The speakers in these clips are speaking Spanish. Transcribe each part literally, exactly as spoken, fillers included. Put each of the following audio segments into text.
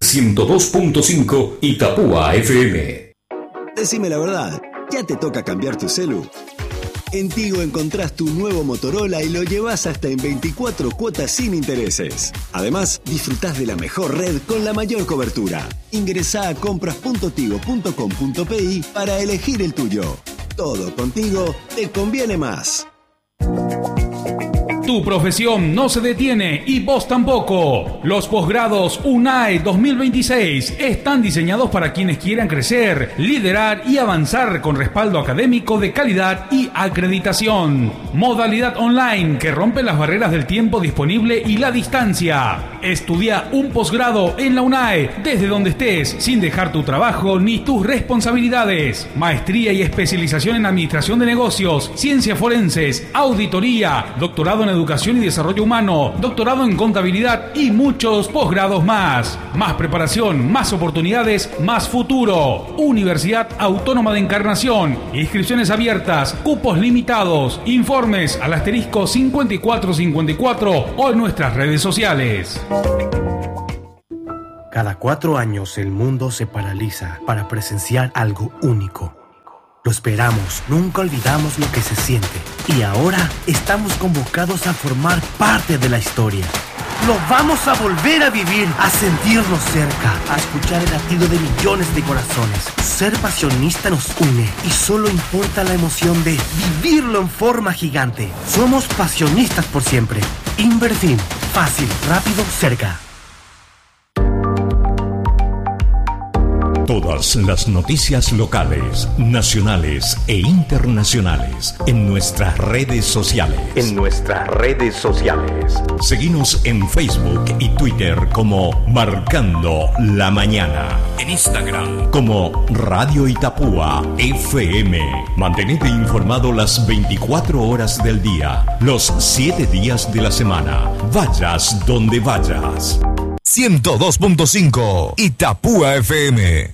ciento dos punto cinco Itapúa F M. Decime la verdad, ¿ya te toca cambiar tu celu? En Tigo encontrás tu nuevo Motorola y lo llevas hasta en veinticuatro cuotas sin intereses. Además, disfrutás de la mejor red con la mayor cobertura. Ingresá a compras punto tigo punto com punto pi para elegir el tuyo. Todo contigo te conviene más. Tu profesión no se detiene y vos tampoco. Los posgrados UNAE dos mil veintiséis están diseñados para quienes quieran crecer, liderar y avanzar con respaldo académico de calidad y acreditación. Modalidad online que rompe las barreras del tiempo disponible y la distancia. Estudia un posgrado en la UNAE desde donde estés, sin dejar tu trabajo ni tus responsabilidades. Maestría y especialización en administración de negocios, ciencias forenses, auditoría, doctorado en Educación y Desarrollo Humano, doctorado en Contabilidad y muchos posgrados más. Más preparación, más oportunidades, más futuro. Universidad Autónoma de Encarnación. Inscripciones abiertas, cupos limitados. Informes al asterisco cincuenta y cuatro cincuenta y cuatro o en nuestras redes sociales. Cada cuatro años el mundo se paraliza para presenciar algo único. Lo esperamos, nunca olvidamos lo que se siente. Y ahora estamos convocados a formar parte de la historia. Lo vamos a volver a vivir, a sentirnos cerca, a escuchar el latido de millones de corazones. Ser pasionista nos une y solo importa la emoción de vivirlo en forma gigante. Somos pasionistas por siempre. Inverfin, fácil, rápido, cerca. Todas las noticias locales, nacionales e internacionales en nuestras redes sociales. En nuestras redes sociales. Seguinos en Facebook y Twitter como Marcando la Mañana. En Instagram como Radio Itapúa F M. Mantenete informado las veinticuatro horas del día, los siete días de la semana. Vayas donde vayas. ciento dos punto cinco Itapúa F M.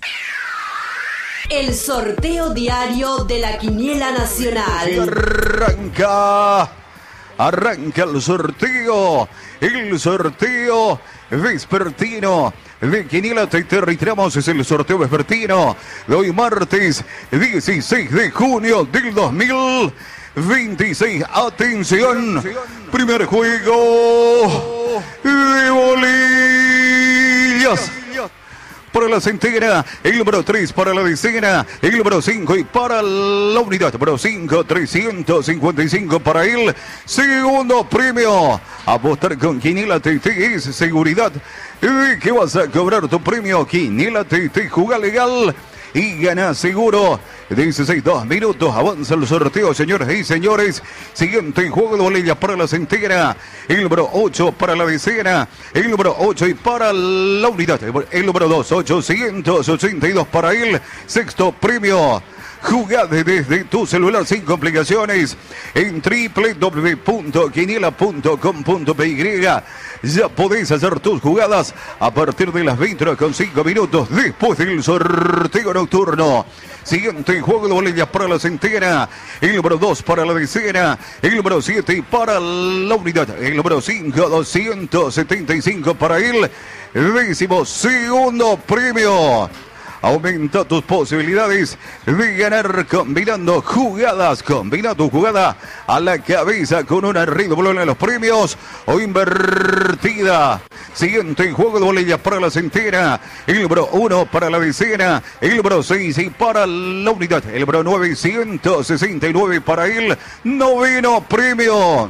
El sorteo diario de la Quiniela Nacional. Arranca, arranca el sorteo, el sorteo vespertino de Quiniela. Te reiteramos, es el sorteo vespertino de hoy martes dieciséis de junio del dos mil veintiséis. Atención, primer juego de bolillas. Para la centena, el número tres para la decena, el número cinco y para la unidad, número cinco, trescientos cincuenta y cinco para el segundo premio. Apostar con Quiniela T T es seguridad de que vas a cobrar tu premio. Quiniela T T, juega legal y gana seguro. dieciséis, dos minutos, avanza el sorteo, señores y señores. Siguiente juego de bolillas para la centena, el número ocho para la decena, el número ocho y para la unidad, el número dos, ochocientos ochenta y dos para el sexto premio. Jugá desde tu celular sin complicaciones en doble u doble u doble u punto quiniela punto com punto p y. Ya podés hacer tus jugadas a partir de las veinte horas con cinco minutos después del sorteo nocturno. Siguiente juego de bolillas para la centena, el número dos para la decena, el número siete para la unidad, el número cinco, doscientos setenta y cinco para el décimo segundo premio. Aumenta tus posibilidades de ganar combinando jugadas. Combina tu jugada a la cabeza con una redoblona de los premios o invertida. Siguiente juego de bolillas para la centena. El número uno para la decena. El número seis y para la unidad. El número novecientos sesenta y nueve para el noveno premio.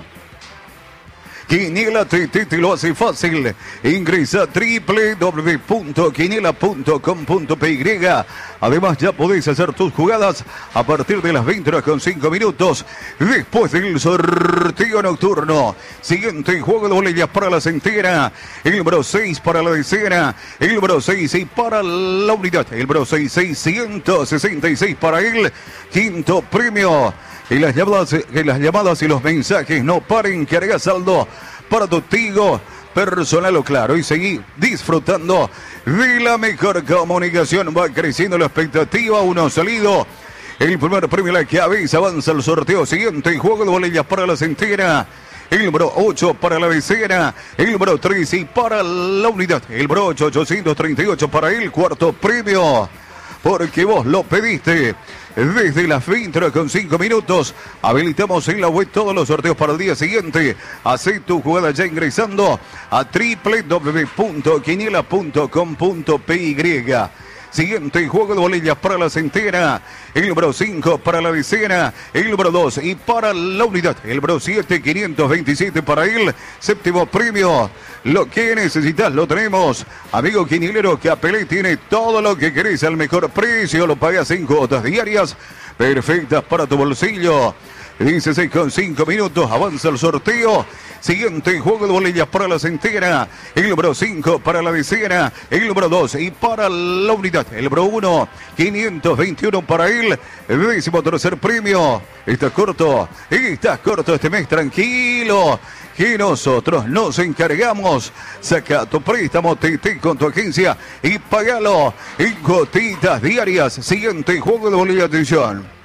Quiniela T T te lo hace fácil. Ingresa a doble u doble u doble u punto quiniela punto com punto p y. Además ya podés hacer tus jugadas a partir de las veinte horas con cinco minutos después del sorteo nocturno. Siguiente juego de bolillas para la centena. El número seis para la decena. El número seis y para la unidad. El número seis, seiscientos sesenta y seis para el quinto premio. Y las llamadas, que las llamadas y los mensajes no paren, que hará saldo para tu Tigo personal o claro. Y seguí disfrutando de la mejor comunicación. Va creciendo la expectativa, uno salido. El primer premio a la cabeza, avanza el sorteo. Siguiente juego de bolillas para la centena. el número ocho para la decena, el número tres y para la unidad, el número ocho, ochocientos treinta y ocho para el cuarto premio, porque vos lo pediste. Desde las veinte horas con cinco minutos, habilitamos en la web todos los sorteos para el día siguiente. Hacé tu jugada ya ingresando a doble u doble u doble u punto quiniela punto com punto p y. Siguiente juego de bolillas para la centena, el número cinco para la decena, el número dos y para la unidad, el número siete, quinientos veintisiete para el séptimo premio. Lo que necesitas lo tenemos. Amigo quinielero, Capelé tiene todo lo que querés al mejor precio, lo pagas en cuotas diarias, perfectas para tu bolsillo. dieciséis con cinco minutos, avanza el sorteo. Siguiente juego de bolillas para la centena, el número cinco para la decena, el número dos y para la unidad, el número uno, quinientos veintiuno para el décimo tercer premio. Estás corto, estás corto este mes, tranquilo, que nosotros nos encargamos. Saca tu préstamo T T con tu agencia y pagalo en gotitas diarias. Siguiente juego de bolillas, atención.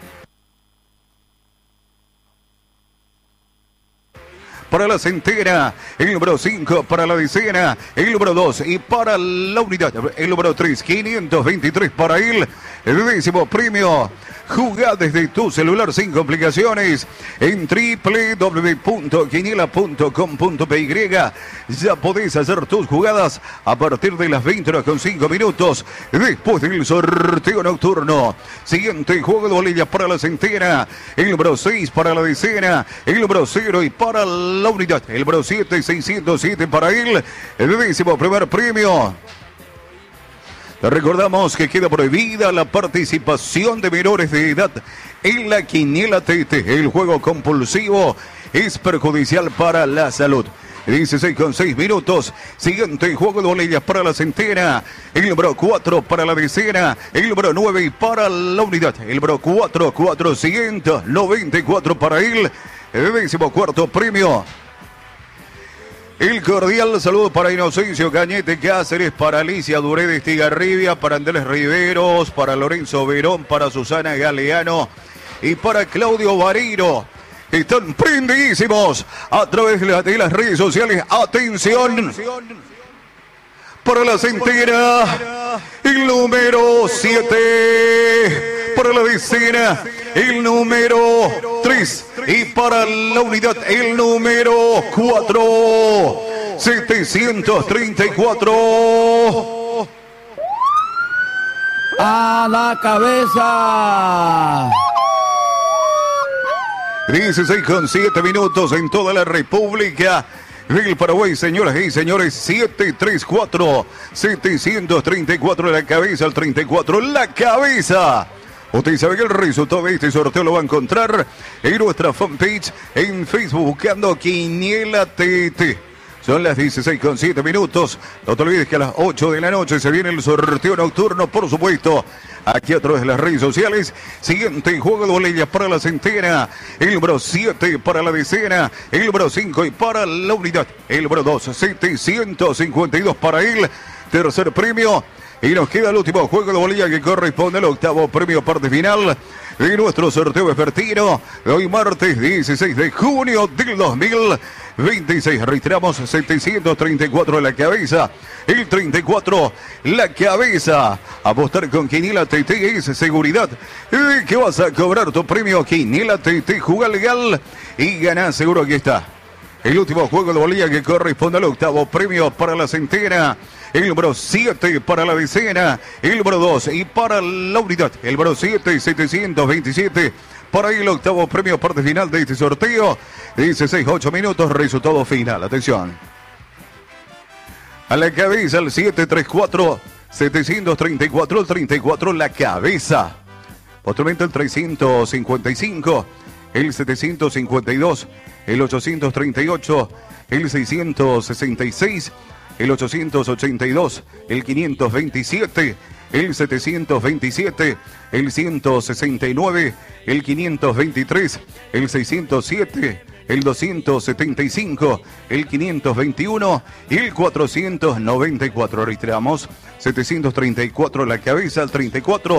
Para la centena, el número cinco para la decena, el número dos y para la unidad, el número tres, quinientos veintitrés para el décimo premio. Jugá desde tu celular sin complicaciones en doble u doble u doble u punto quiniela punto com punto p y. Ya podés hacer tus jugadas a partir de las veinte horas con cinco minutos después del sorteo nocturno. Siguiente juego de bolillas para la centena, el número seis para la decena, el número cero y para la unidad, el número siete, seiscientos siete para el décimo primer premio. Te recordamos que queda prohibida la participación de menores de edad en la quiniela T T. El juego compulsivo es perjudicial para la salud. dieciséis con seis minutos. Siguiente juego de bolillas para la centena. El número cuatro para la decena. El número nueve y para la unidad. El número cuatro, cuatrocientos noventa y cuatro para el décimo cuarto premio. El cordial saludo para Inocencio Cañete Cáceres, para Alicia Duré de Estigarribia, para Andrés Riveros, para Lorenzo Verón, para Susana Galeano y para Claudio Vareiro. Están prendidísimos a través de, la, de las redes sociales. Atención. Para la centena, el número siete. Para la decena, el número tres. Y para la unidad, el número cuatro. setecientos treinta y cuatro. A la cabeza. dieciséis con siete minutos en toda la República del Paraguay, señoras y señores. Siete tres cuatro, setecientos treinta y cuatro la cabeza, al treinta y cuatro la cabeza. Usted sabe que el resultado de este sorteo lo va a encontrar en nuestra fanpage en Facebook buscando Quiniela T T. Son las dieciséis con siete minutos. No te olvides que a las ocho de la noche se viene el sorteo nocturno, por supuesto, aquí a través de las redes sociales. Siguiente juego de bolillas para la centena, el número siete para la decena, el número cinco y para la unidad, el número dos, setecientos cincuenta y dos para el tercer premio. Y nos queda el último juego de bolilla que corresponde al octavo premio, parte final de nuestro sorteo vespertino de hoy martes dieciséis de junio del dos mil veintiséis. Reiteramos, setecientos treinta y cuatro la cabeza, el treinta y cuatro la cabeza. Apostar con Quiniela T T es seguridad de que vas a cobrar tu premio. Quiniela T T, juega legal y gana seguro. Aquí está el último juego de bolilla que corresponde al octavo premio para la centena. El número siete para la decena, el número dos y para la unidad, el número siete, setecientos veintisiete para el octavo premio, parte final de este sorteo. dieciséis, ocho minutos, resultado final. Atención. A la cabeza, el siete tres cuatro, setecientos treinta y cuatro, el treinta y cuatro, la cabeza. Posteriormente el trescientos cincuenta y cinco, el setecientos cincuenta y dos, el ochocientos treinta y ocho, el seiscientos sesenta y seis, el ochocientos ochenta y dos, el quinientos veintisiete, el setecientos veintisiete, el ciento sesenta y nueve, el quinientos veintitrés, el seiscientos siete, el doscientos setenta y cinco, el quinientos veintiuno y el cuatrocientos noventa y cuatro. Reiteramos, setecientos treinta y cuatro la cabeza, el treinta y cuatro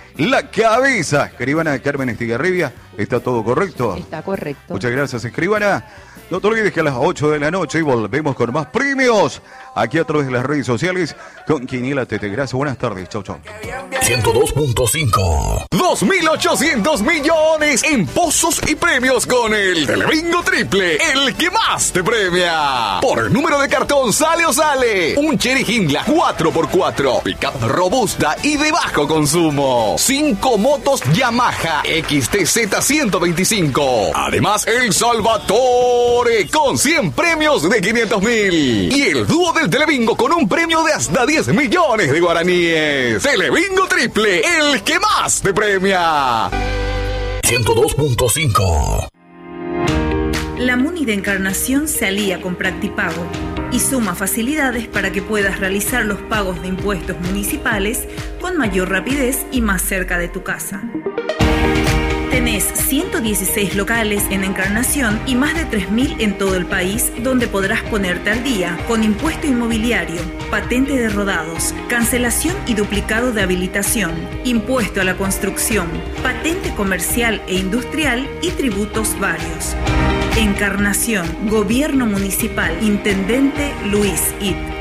la cabeza. Escribana Carmen Estigarribia, ¿está todo correcto? Está correcto. Muchas gracias, escribana. No te olvides que a las ocho de la noche volvemos con más premios aquí a través de las redes sociales con Quiniela T T. Gracias, buenas tardes. Chau, chau. ciento dos punto cinco. dos mil ochocientos millones en pozos y premios con el Telebingo Triple, el que más te premia. Por número de cartón sale o sale un Chery Hindla cuatro por cuatro, pickup robusta y de bajo consumo. Cinco motos Yamaha X T Z ciento veinticinco. Además, el Salvatore con cien premios de quinientos mil. Y el dúo del Telebingo con un premio de hasta diez millones de guaraníes. Telebingo Triple, el que más te premia. ciento dos punto cinco. La Muni de Encarnación se alía con Practipago y suma facilidades para que puedas realizar los pagos de impuestos municipales con mayor rapidez y más cerca de tu casa. Tenés ciento dieciséis locales en Encarnación y más de tres mil en todo el país, donde podrás ponerte al día con impuesto inmobiliario, patente de rodados, cancelación y duplicado de habilitación, impuesto a la construcción, patente comercial e industrial y tributos varios. Encarnación, Gobierno Municipal, Intendente Luis It.